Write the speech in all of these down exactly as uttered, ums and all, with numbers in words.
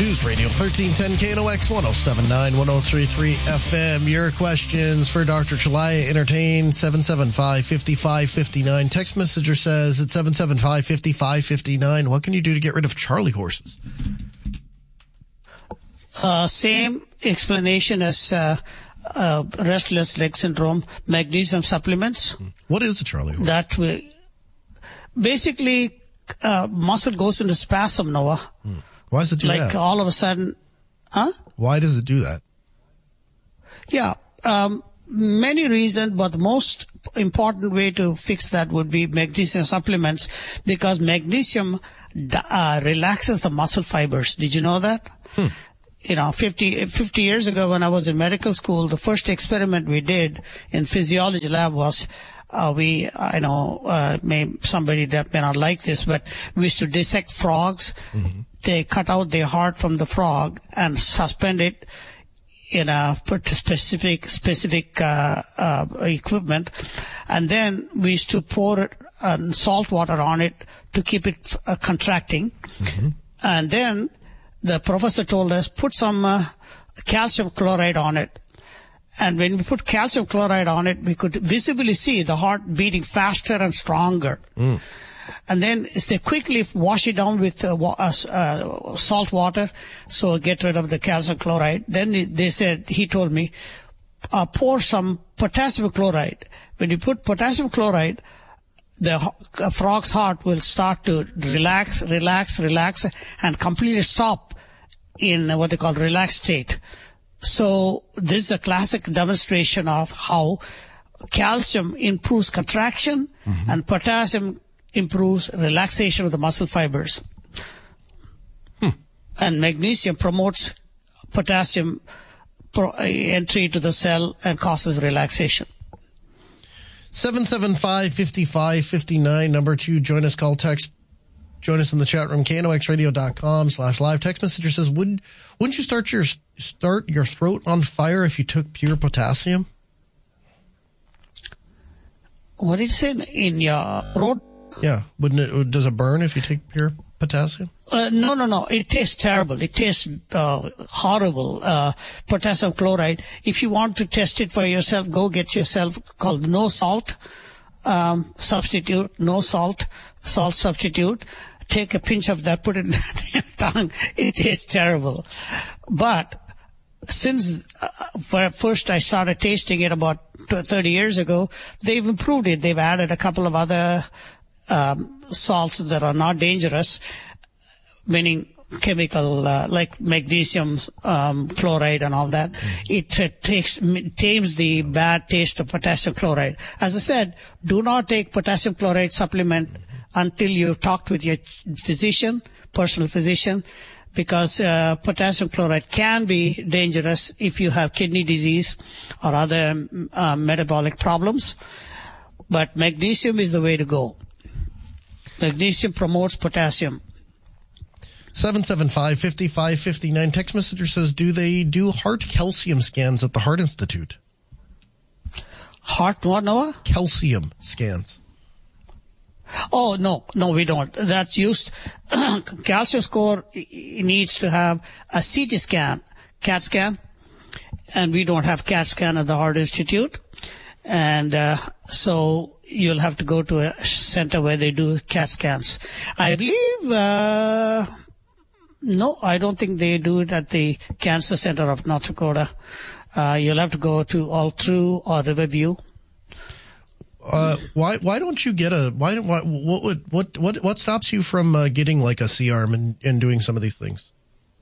News Radio thirteen ten K N O X one oh seven point nine, one oh three point three F M. Your questions for Doctor Chalaya entertain seven seven five, five five five nine. Text messenger says it's seven seven five, five five five nine. What can you do to get rid of Charlie horses? Uh, same explanation as uh, uh, restless leg syndrome, magnesium supplements. What is a Charlie horse? That will basically uh, muscle goes into spasm, Noah. Hmm. Why does it do like that? Like all of a sudden, huh? Why does it do that? Yeah, um, many reasons, but the most important way to fix that would be magnesium supplements, because magnesium uh, relaxes the muscle fibers. Did you know that? Hmm. You know, fifty, fifty years ago when I was in medical school, the first experiment we did in physiology lab was Uh, we, I know, uh, may, somebody that may not like this, but we used to dissect frogs. Mm-hmm. They cut out the heart from the frog and suspend it in a specific, specific, uh, uh, equipment. And then we used to pour it, uh, salt water on it to keep it uh, contracting. Mm-hmm. And then the professor told us, put some, uh, calcium chloride on it. And when we put calcium chloride on it, we could visibly see the heart beating faster and stronger. Mm. And then they quickly wash it down with uh, uh, salt water, so get rid of the calcium chloride. Then they said, he told me, uh, pour some potassium chloride. When you put potassium chloride, the uh, frog's heart will start to relax, relax, relax, and completely stop in what they call relaxed state. So this is a classic demonstration of how calcium improves contraction, mm-hmm. and potassium improves relaxation of the muscle fibers. Hmm. And magnesium promotes potassium pro- entry to the cell and causes relaxation. seven seven five, five five five nine, number two, join us, call, text. Join us in the chat room, K N O X radio dot com slash live. Text messenger says, Would, wouldn't you start your start your throat on fire if you took pure potassium? What did you say? In your throat? Yeah. Wouldn't it, does it burn if you take pure potassium? Uh, no, no, no. It tastes terrible. It tastes uh, horrible, uh, potassium chloride. If you want to test it for yourself, go get yourself called no salt um, substitute, no salt, salt substitute. Take a pinch of that, put it in your tongue. It tastes terrible. But since uh, first I started tasting it about thirty years ago, they've improved it. They've added a couple of other um, salts that are not dangerous, meaning chemical, uh, like magnesium um, chloride and all that. Mm. It uh, takes, tames the bad taste of potassium chloride. As I said, do not take potassium chloride supplement until you've talked with your physician, personal physician, because uh, potassium chloride can be dangerous if you have kidney disease or other uh, metabolic problems. But magnesium is the way to go. Magnesium promotes potassium. seven seven five, five five five nine. Text messenger says, do they do heart calcium scans at the Heart Institute? Heart what, Noah? Calcium scans. Oh, no, no, we don't. That's used. Calcium score needs to have a C T scan, CAT scan, and we don't have CAT scan at the Heart Institute. And uh, so you'll have to go to a center where they do CAT scans. I believe, uh, no, I don't think they do it at the Cancer Center of North Dakota. Uh, you'll have to go to Altru or Riverview. Uh, why why don't you get a why why what would what what what stops you from uh, getting like a C-arm and, and doing some of these things?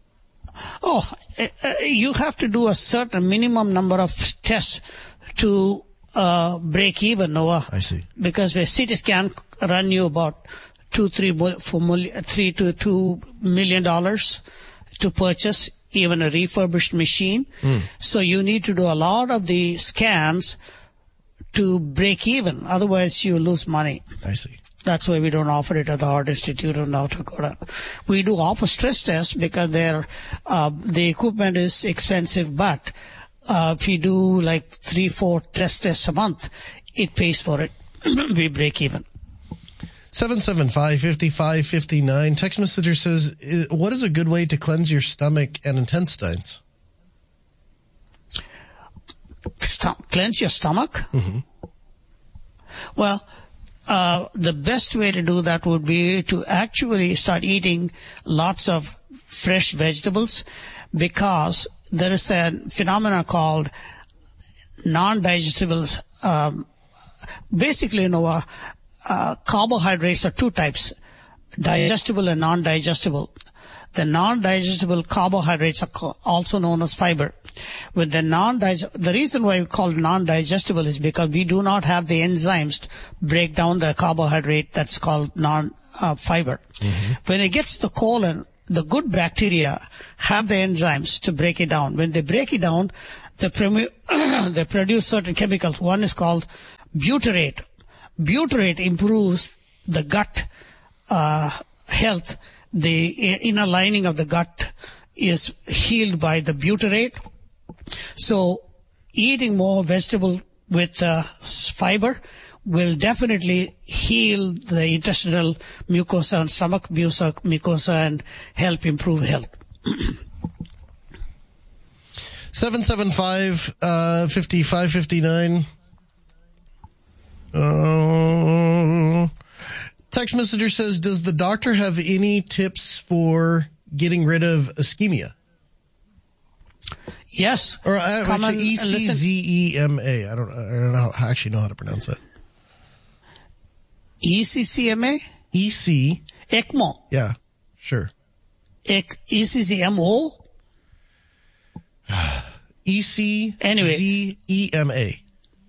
Oh, uh, you have to do a certain minimum number of tests to uh, break even, Noah. I see. Because a C T scan run you about two three for three to two million dollars to purchase even a refurbished machine. Mm. So you need to do a lot of the scans to break even. Otherwise, you lose money. I see. That's why we don't offer it at the Heart Institute of North Dakota. We do offer stress tests because they're, uh, the equipment is expensive, but uh, if you do like three, four test tests a month, it pays for it. We break even. seven seven five, five five five nine. Text messenger says, what is a good way to cleanse your stomach and intestines? St- cleanse your stomach? Mm-hmm. Well, uh, the best way to do that would be to actually start eating lots of fresh vegetables, because there is a phenomenon called non-digestible. Um, basically, you know, uh, uh, carbohydrates are two types, digestible and non-digestible. The non-digestible carbohydrates are co- also known as fiber. With the non-dig- the reason why we call it non-digestible is because we do not have the enzymes to break down the carbohydrate that's called non-fiber. Uh, mm-hmm. When it gets to the colon, the good bacteria have the enzymes to break it down. When they break it down, they, premu- they produce certain chemicals. One is called butyrate. Butyrate improves the gut uh, health. The inner lining of the gut is healed by the butyrate. So eating more vegetable with uh, fiber will definitely heal the intestinal mucosa and stomach mucosa and help improve health. seven seven five, five five five nine. Uh, text messenger says, does the doctor have any tips for getting rid of ischemia? Yes. Or uh, actually, E C Z E M A. I don't, I don't know, I actually know how to pronounce it. E C C M A? E C. ECMO. Yeah, sure. E C C M O? E C Z E M A.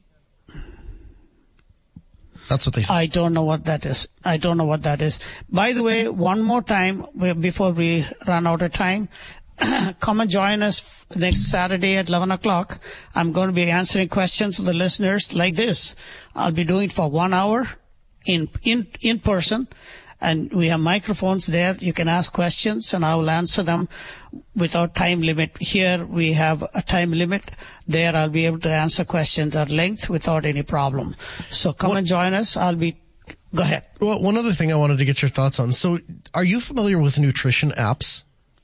That's what they say. I don't know what that is. I don't know what that is. By the way, one more time before we run out of time, come and join us next Saturday at eleven o'clock. I'm going to be answering questions for the listeners like this. I'll be doing it for one hour in in in person, and we have microphones there. You can ask questions, and I will answer them without time limit. Here we have a time limit. There I'll be able to answer questions at length without any problem. So come what, and join us. I'll be... Go ahead. Well, one other thing I wanted to get your thoughts on. So are you familiar with nutrition apps?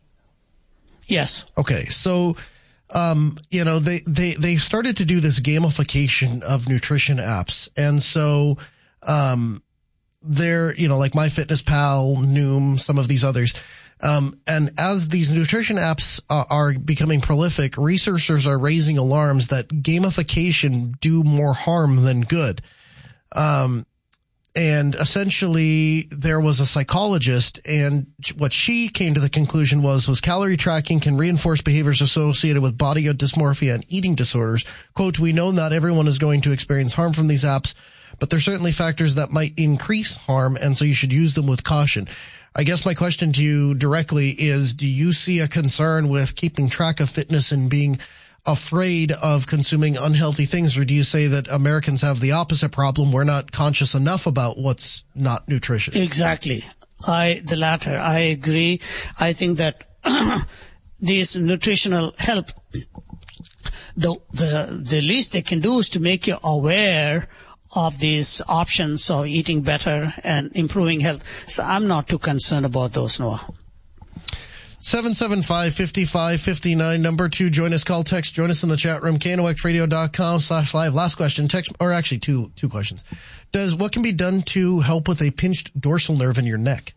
Yes. Okay. So, um, you know, they, they, they started to do this gamification of nutrition apps. And so, um, they're, you know, like MyFitnessPal, Noom, some of these others. Um, and as these nutrition apps uh, are becoming prolific, researchers are raising alarms that gamification do more harm than good. Um, and essentially there was a psychologist, and what she came to the conclusion was, was calorie tracking can reinforce behaviors associated with body dysmorphia and eating disorders. Quote, we know not everyone is going to experience harm from these apps, but there's certainly factors that might increase harm, and so you should use them with caution. I guess my question to you directly is, do you see a concern with keeping track of fitness and being afraid of consuming unhealthy things, or do you say that Americans have the opposite problem? We're not conscious enough about what's not nutritious. Exactly. I, the latter. I agree. I think that these nutritional help, the, the, the least they can do is to make you aware of these options of eating better and improving health. So I'm not too concerned about those, Noah. seven seven five, five five five nine, number two. Join us, call, text, join us in the chat room, K N O X radio dot com slash live. Last question, text, or actually two, two questions. Does, what can be done to help with a pinched dorsal nerve in your neck?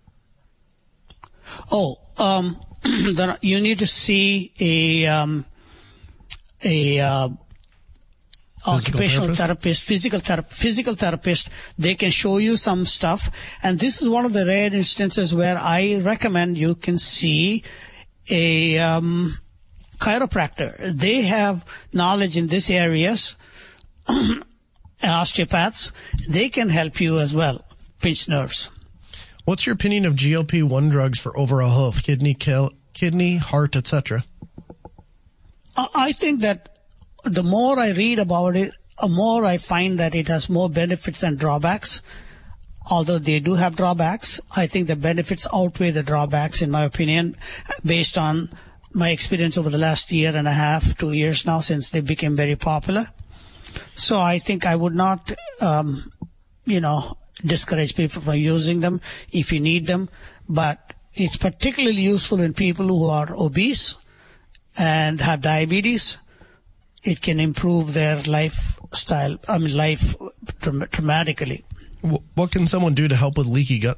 Oh, um, you need to see a, um, a, uh, occupational therapist? therapist, physical therapist, physical therapist. They can show you some stuff. And this is one of the rare instances where I recommend you can see a um, chiropractor. They have knowledge in these areas. Osteopaths, they can help you as well, pinch nerves. What's your opinion of G L P one drugs for overall health, kidney, cal- kidney, heart, et cetera? I think that the more I read about it, the more I find that it has more benefits than drawbacks. Although they do have drawbacks, I think the benefits outweigh the drawbacks, in my opinion, based on my experience over the last year and a half, two years now, since they became very popular. So I think I would not, um, you know, discourage people from using them if you need them. But it's particularly useful in people who are obese and have diabetes. It can improve their lifestyle, I mean, life dramatically. What can someone do to help with leaky gut?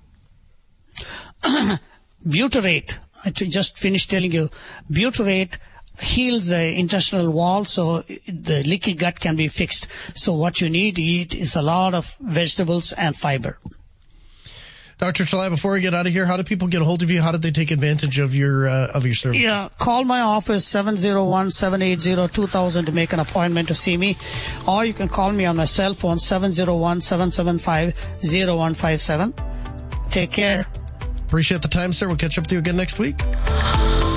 Butyrate. I just finished telling you, butyrate heals the intestinal wall, so the leaky gut can be fixed. So what you need to eat is a lot of vegetables and fiber. Doctor Shalai, before we get out of here, how do people get a hold of you? How did they take advantage of your uh, of your services? Yeah, call my office, seven oh one, seven eight zero, two thousand to make an appointment to see me. Or you can call me on my cell phone, seven oh one, seven seven five, oh one five seven. Take care. Appreciate the time, sir. We'll catch up with you again next week.